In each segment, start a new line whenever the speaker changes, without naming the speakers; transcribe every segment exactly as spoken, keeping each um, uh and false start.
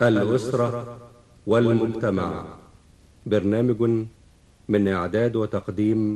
الأسرة والمجتمع. برنامج من إعداد وتقديم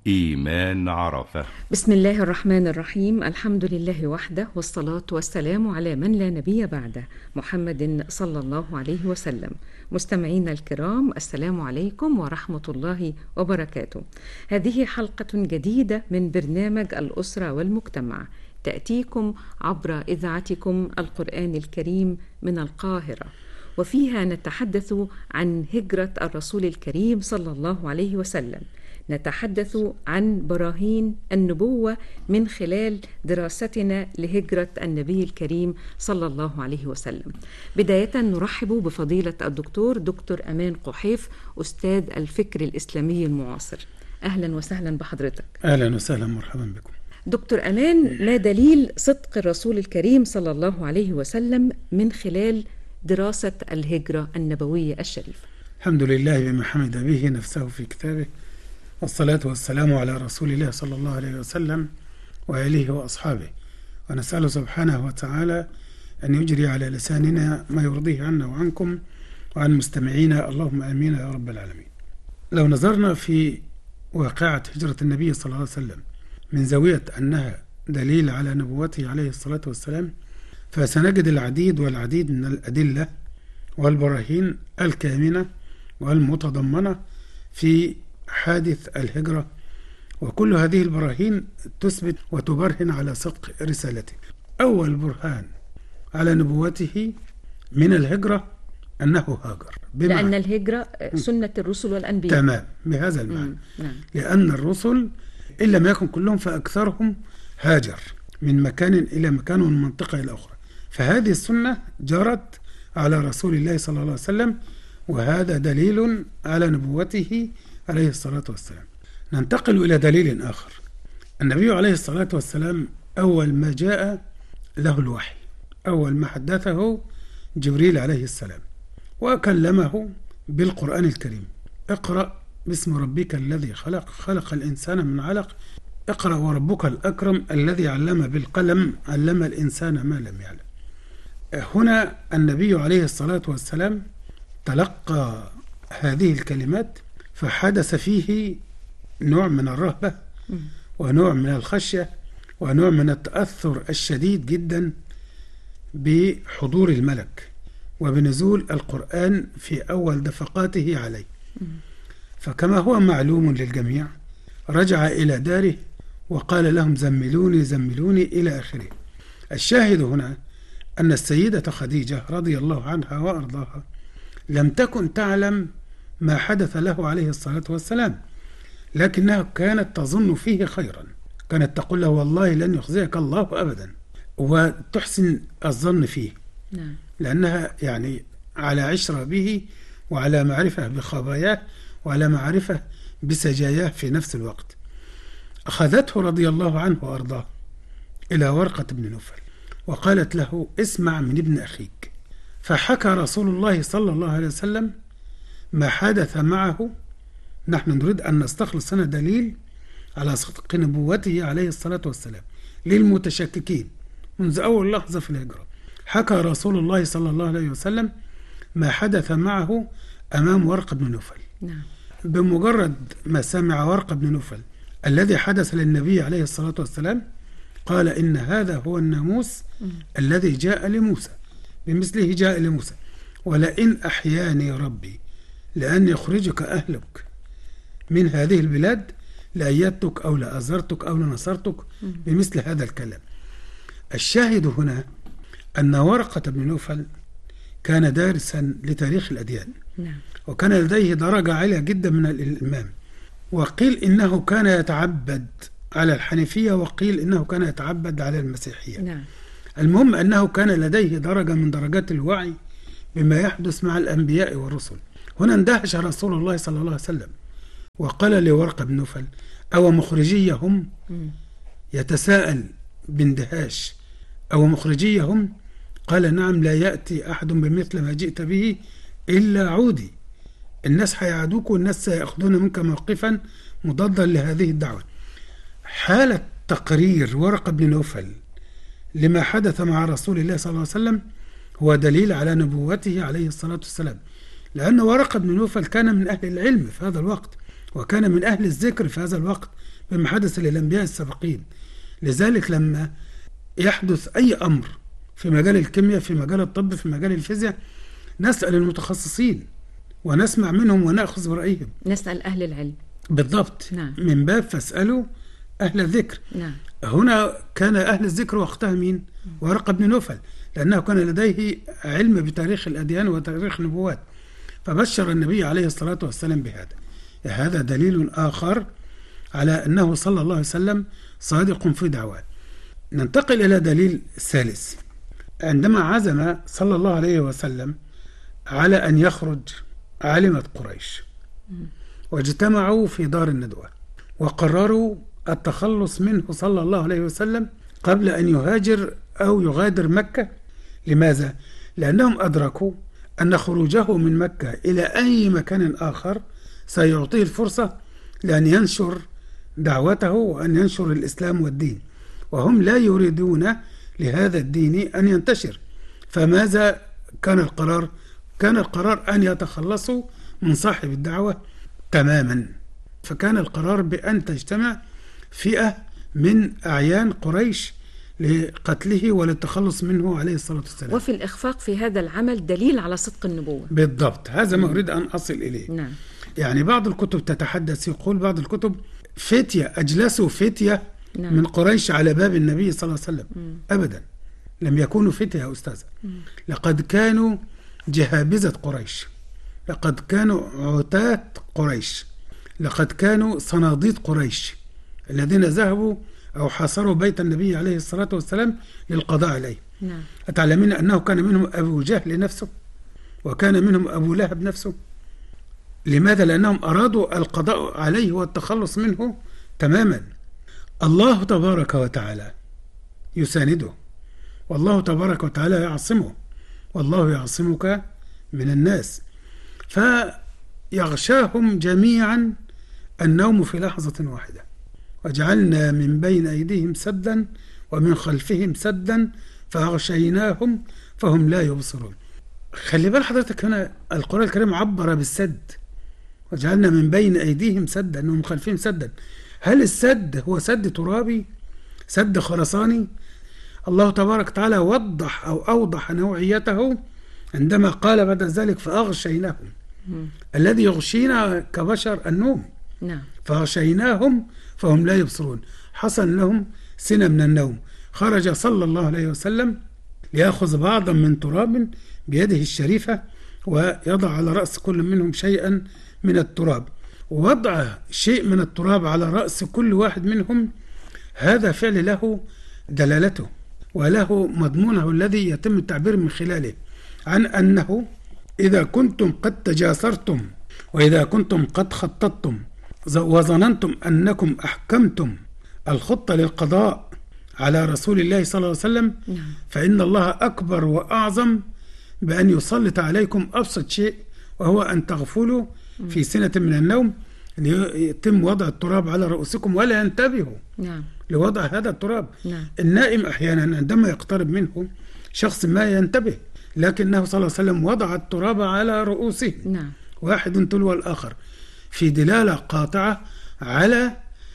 إيمان عرفة.
بسم الله الرحمن الرحيم. الحمد لله وحده، والصلاة والسلام على من لا نبي بعده، محمد صلى الله عليه وسلم. مستمعينا الكرام، السلام عليكم ورحمة الله وبركاته. هذه حلقة جديدة من برنامج الأسرة والمجتمع، تأتيكم عبر إذاعتكم القرآن الكريم من القاهرة، وفيها نتحدث عن هجرة الرسول الكريم صلى الله عليه وسلم. نتحدث عن براهين النبوة من خلال دراستنا لهجرة النبي الكريم صلى الله عليه وسلم. بداية نرحب بفضيلة الدكتور دكتور أمان قحيف، أستاذ الفكر الإسلامي المعاصر. أهلا وسهلا بحضرتك.
أهلا وسهلا، مرحبا بكم
دكتور أمان. ما دليل صدق الرسول الكريم صلى الله عليه وسلم من خلال دراسة الهجرة النبوية الشريفة؟
الحمد لله بما حمد به نفسه في كتابه، والصلاة والسلام على رسول الله صلى الله عليه وسلم وآله وأصحابه، ونسأله سبحانه وتعالى أن يجري على لساننا ما يرضيه عنا وعنكم وعن مستمعينا، اللهم آمين يا رب العالمين. لو نظرنا في واقعة هجرة النبي صلى الله عليه وسلم من زاوية أنها دليل على نبوته عليه الصلاة والسلام، فسنجد العديد والعديد من الأدلة والبراهين الكامنة والمتضمنة في حادث الهجرة، وكل هذه البراهين تثبت وتبرهن على صدق رسالته. أول برهان على نبوته من الهجرة أنه هاجر،
لأن الهجرة سنة الرسل والأنبياء.
تمام، بهذا المعنى.
نعم.
لأن الرسل إن لم يكن كلهم فأكثرهم هاجر من مكان إلى مكان ومن منطقة إلى أخرى، فهذه السنة جرت على رسول الله صلى الله عليه وسلم، وهذا دليل على نبوته عليه الصلاة والسلام. ننتقل إلى دليل آخر. النبي عليه الصلاة والسلام أول ما جاء له الوحي، أول ما حدثه جبريل عليه السلام وكلمه بالقرآن الكريم: اقرأ باسم ربك الذي خلق، خلق الإنسان من علق، اقرأ وربك الأكرم الذي علم بالقلم، علم الإنسان ما لم يعلم. هنا النبي عليه الصلاة والسلام تلقى هذه الكلمات، فحدث فيه نوع من الرهبة ونوع من الخشية ونوع من التأثر الشديد جدا بحضور الملك وبنزول القرآن في أول دفقاته عليه. فكما هو معلوم للجميع، رجع إلى داره وقال لهم: زملوني زملوني إلى آخره. الشاهد هنا أن السيدة خديجة رضي الله عنها وأرضاها لم تكن تعلم ما حدث له عليه الصلاة والسلام، لكنها كانت تظن فيه خيرا، كانت تقول له: والله لن يخزيك الله أبدا، وتحسن الظن فيه.
نعم.
لأنها يعني على عشرة به وعلى معرفة بخباياه وعلى معرفة بسجاياه في نفس الوقت. أخذته رضي الله عنه وأرضاه إلى ورقة بن نوفل وقالت له: اسمع من ابن أخيك. فحكى رسول الله صلى الله عليه وسلم ما حدث معه. نحن نريد أن نستخلص هنا دليل على صدق نبوته عليه الصلاة والسلام للمتشككين منذ أول لحظة في الهجرة. حكى رسول الله صلى الله عليه وسلم ما حدث معه أمام ورقة بن نوفل.
نعم.
بمجرد ما سمع ورقة بن نوفل الذي حدث للنبي عليه الصلاة والسلام، قال: إن هذا هو الناموس م. الذي جاء لموسى، بمثله جاء لموسى، ولئن أحياني ربي لأن يخرجك أهلك من هذه البلاد لأيدتك أو لأزرتك أو لنصرتك، بمثل هذا الكلام. الشاهد هنا أن ورقة بن نوفل كان دارسا لتاريخ الأديان،
نعم.
وكان لديه درجة عالية جدا من الإلمام، وقيل إنه كان يتعبد على الحنيفية، وقيل إنه كان يتعبد على المسيحية.
نعم.
المهم أنه كان لديه درجة من درجات الوعي بما يحدث مع الأنبياء والرسل. هنا اندهش رسول الله صلى الله عليه وسلم وقال لورقة بن نوفل: أو مخرجيهم؟ يتساءل باندهاش: أو مخرجيهم؟ قال: نعم، لا يأتي أحد بمثل ما جئت به إلا عودي. الناس هيعادوك، والناس سيأخذون منك موقفا مضادا لهذه الدعوة. حالة تقرير ورقة بن نوفل لما حدث مع رسول الله صلى الله عليه وسلم هو دليل على نبوته عليه الصلاة والسلام، لأن ورقة بن نوفل كان من أهل العلم في هذا الوقت، وكان من أهل الذكر في هذا الوقت بما حدث للأنبياء السابقين. لذلك لما يحدث أي أمر في مجال الكيمياء، في مجال الطب، في مجال الفيزياء، نسأل المتخصصين ونسمع منهم ونأخذ برأيهم.
نسأل أهل العلم
بالضبط.
نعم.
من باب فاسألوا أهل الذكر.
نعم.
هنا كان أهل الذكر وقتها مين؟ ورقة بن نوفل، لأنه كان لديه علم بتاريخ الأديان وتاريخ النبوات، فبشر النبي عليه الصلاة والسلام بهذا. هذا دليل آخر على أنه صلى الله عليه وسلم صادق في دعواه. ننتقل إلى دليل ثالث. عندما عزم صلى الله عليه وسلم على أن يخرج علمة قريش واجتمعوا في دار الندوة وقرروا التخلص منه صلى الله عليه وسلم قبل أن يهاجر أو يغادر مكة. لماذا؟ لأنهم أدركوا أن خروجه من مكة إلى أي مكان آخر سيعطيه الفرصة لأن ينشر دعوته وأن ينشر الإسلام والدين، وهم لا يريدون لهذا الدين أن ينتشر. فماذا كان القرار؟ كان القرار أن يتخلصوا من صاحب الدعوة تماما. فكان القرار بأن تجتمع فئة من أعيان قريش لقتله وللتخلص منه عليه الصلاة والسلام.
وفي الإخفاق في هذا العمل دليل على صدق النبوة.
بالضبط، هذا ما أريد أن أصل إليه.
نعم.
يعني بعض الكتب تتحدث، يقول بعض الكتب فتية أجلسوا فتية
نعم.
من قريش على باب النبي صلى الله عليه وسلم.
مم.
أبدا لم يكونوا فتية يا أستاذ، لقد كانوا جهابزة قريش، لقد كانوا عتاة قريش، لقد كانوا صناديد قريش الذين ذهبوا أو حاصروا بيت النبي عليه الصلاة والسلام للقضاء عليه.
نعم.
أتعلمين أنه كان منهم أبو جهل نفسه وكان منهم أبو لهب نفسه؟ لماذا؟ لأنهم أرادوا القضاء عليه والتخلص منه تماما. الله تبارك وتعالى يسانده، والله تبارك وتعالى يعصمه، والله يعصمك من الناس. فيغشاهم جميعا النوم في لحظة واحدة، وجعلنا من بين أيديهم سدا ومن خلفهم سدا فأغشيناهم فهم لا يبصرون. خلي بال حضرتك، هنا القرآن الكريم عبر بالسد، وجعلنا من بين أيديهم سدا ومن خلفهم سدا. هل السد هو سد ترابي، سد خرساني؟ الله تبارك وتعالى وضح أو أوضح نوعيته عندما قال بعد ذلك فأغشيناهم. الذي يغشينا كبشر النوم.
نعم.
فغشيناهم فهم لا يبصرون. حصل لهم سنة من النوم، خرج صلى الله عليه وسلم ليأخذ بعضا من تراب بيده الشريفة ويضع على رأس كل منهم شيئا من التراب. ووضع شيء من التراب على رأس كل واحد منهم هذا فعل له دلالته وله مضمونه الذي يتم التعبير من خلاله عن أنه إذا كنتم قد تجاسرتم وإذا كنتم قد خططتم وظننتم أنكم أحكمتم الخطة للقضاء على رسول الله صلى الله عليه وسلم، فإن الله أكبر وأعظم بأن يسلط عليكم أبسط شيء، وهو أن تغفلوا في سنة من النوم ليتم وضع التراب على رؤوسكم ولا ينتبهوا
نعم.
لوضع هذا التراب.
نعم.
النائم أحيانا عندما يقترب منه شخص ما ينتبه، لكنه صلى الله عليه وسلم وضع التراب على رؤوسه.
نعم.
واحد تلو الآخر، في دلالة قاطعة على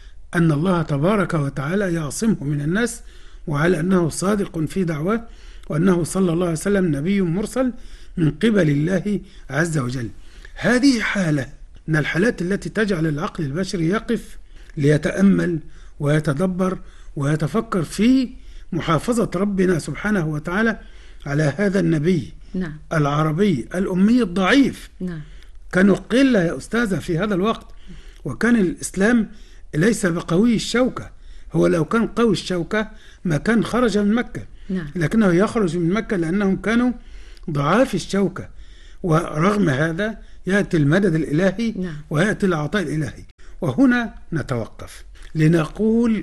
أن الله تبارك وتعالى يعصمه من الناس، وعلى أنه صادق في دعواه، وأنه صلى الله عليه وسلم نبي مرسل من قبل الله عز وجل. هذه حالة من الحالات التي تجعل العقل البشري يقف ليتأمل ويتدبر ويتفكر في محافظة ربنا سبحانه وتعالى على هذا النبي.
نعم.
العربي الأمي الضعيف.
نعم.
كانوا قلة يا أستاذة في هذا الوقت، وكان الإسلام ليس بقوي الشوكة. هو لو كان قوي الشوكة ما كان خرج من مكة.
نعم.
لكنه يخرج من مكة لأنهم كانوا ضعاف الشوكة، ورغم هذا يأتي المدد الإلهي.
نعم.
ويأتي العطاء الإلهي. وهنا نتوقف لنقول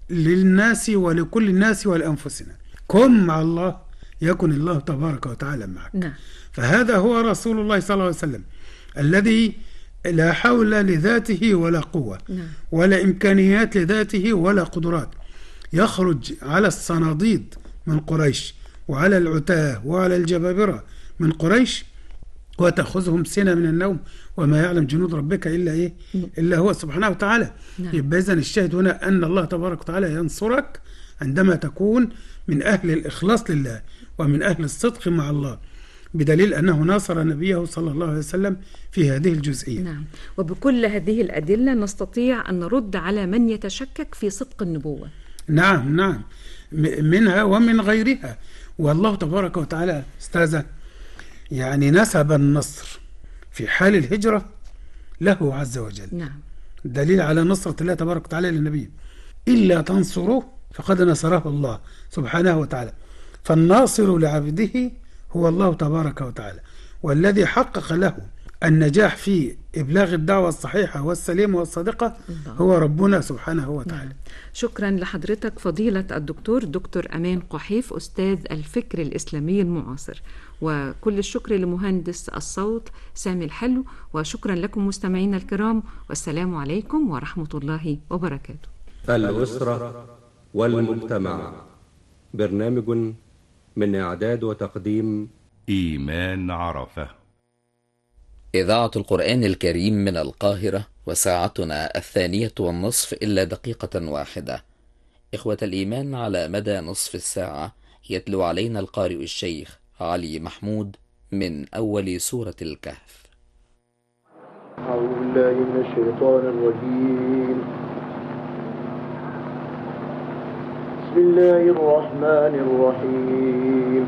للناس ولكل الناس ولأنفسنا: كن مع الله يكن الله تبارك وتعالى معك.
نعم.
فهذا هو رسول الله صلى الله عليه وسلم الذي لا حول لذاته ولا قوة.
نعم.
ولا إمكانيات لذاته ولا قدرات، يخرج على الصناديد من قريش وعلى العتاة وعلى الجبابرة من قريش وتأخذهم سنة من النوم وما يعلم جنود ربك إلا إيه إلا هو سبحانه وتعالى.
نعم.
يبقى إذن الشاهد هنا أن الله تبارك وتعالى ينصرك عندما تكون من أهل الإخلاص لله ومن أهل الصدق مع الله، بدليل أنه ناصر نبيه صلى الله عليه وسلم في هذه الجزئية.
نعم. وبكل هذه الأدلة نستطيع أن نرد على من يتشكك في صدق النبوة.
نعم نعم منها ومن غيرها. والله تبارك وتعالى استاذة يعني نسب النصر في حال الهجرة له عز وجل.
نعم.
دليل على نصرة الله تبارك وتعالى للنبي، إلا تنصروه فقد نصره الله سبحانه وتعالى. فالناصر لعبده هو الله تبارك وتعالى، والذي حقق له النجاح في إبلاغ الدعوة الصحيحة والسليمة والصادقة هو ربنا سبحانه وتعالى.
نعم. شكرا لحضرتك فضيلة الدكتور دكتور أمان قحيف أستاذ الفكر الإسلامي المعاصر، وكل الشكر لمهندس الصوت سامي الحلو، وشكرا لكم مستمعينا الكرام، والسلام عليكم ورحمة الله وبركاته.
الأسرة والمجتمع، برنامج من إعداد وتقديم
إيمان عرفة.
إذاعة القرآن الكريم من القاهرة، وساعتنا الثانية والنصف إلا دقيقة واحدة. إخوة الإيمان، على مدى نصف الساعة يتلو علينا القارئ الشيخ علي محمود من أول سورة الكهف.
أعوذ بالله من الشيطان الرجيم. بسم الله الرحمن الرحيم.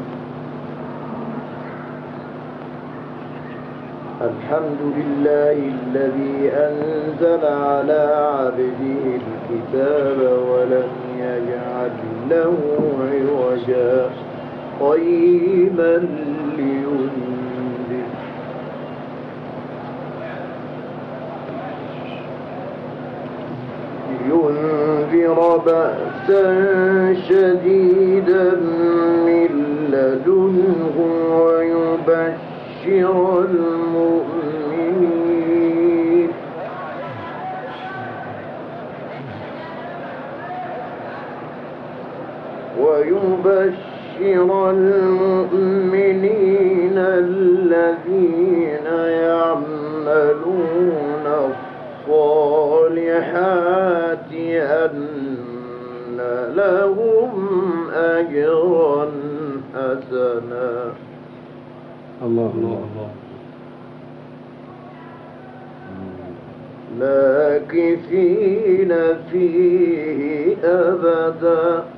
الحمد لله الذي أنزل على عبده الكتاب ولم يجعل له عوجا قيما لينذر لينذر بأسا شديدا من لدنه ويبشر المؤمنين ويبشر المؤمنين الذين يعملون الصالحات أن لهم أجرا حسنا. الله الله ماكثين فيه أبدا